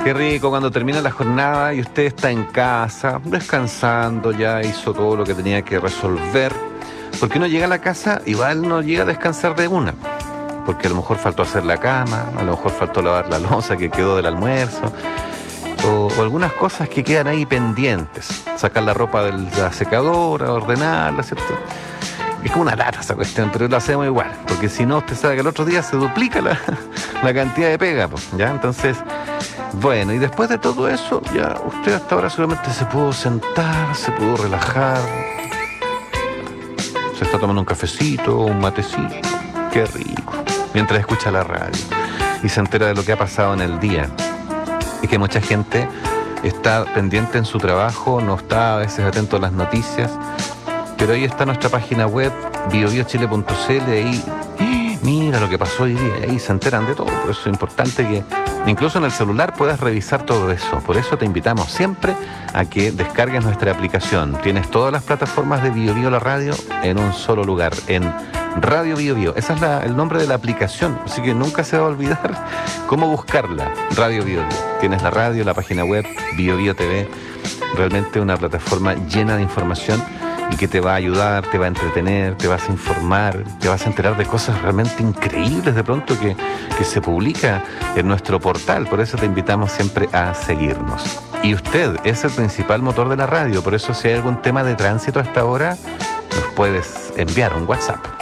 Qué rico cuando termina la jornada y usted está en casa, descansando, ya hizo todo lo que tenía que resolver. Porque uno llega a la casa, igual no llega a descansar de una. Porque a lo mejor faltó hacer la cama, a lo mejor faltó lavar la loza que quedó del almuerzo, o algunas cosas que quedan ahí pendientes. Sacar la ropa de la secadora, ordenarla, ¿cierto? Es como una lata esa cuestión, pero lo hacemos igual, porque si no, usted sabe que el otro día se duplica la cantidad de pega, pues, ¿ya? Entonces, bueno, y después de todo eso, ya usted hasta ahora seguramente se pudo sentar, se pudo relajar, se está tomando un cafecito, un matecito, qué rico, mientras escucha la radio y se entera de lo que ha pasado en el día. Y que mucha gente está pendiente en su trabajo, no está a veces atento a las noticias. Pero ahí está nuestra página web, biobiochile.cl, ahí, mira lo que pasó hoy día, ahí se enteran de todo. Por eso es importante que incluso en el celular puedas revisar todo eso. Por eso te invitamos siempre a que descargues nuestra aplicación. Tienes todas las plataformas de Bio Bio la radio en un solo lugar, en Radio Bio Bio. Ese es el nombre de la aplicación, así que nunca se va a olvidar cómo buscarla, Radio Bio Bio. Tienes la radio, la página web, Bio Bio TV, realmente una plataforma llena de información y que te va a ayudar, te va a entretener, te vas a informar, te vas a enterar de cosas realmente increíbles de pronto que se publica en nuestro portal. Por eso te invitamos siempre a seguirnos. Y usted es el principal motor de la radio, por eso si hay algún tema de tránsito a esta hora, nos puedes enviar un WhatsApp.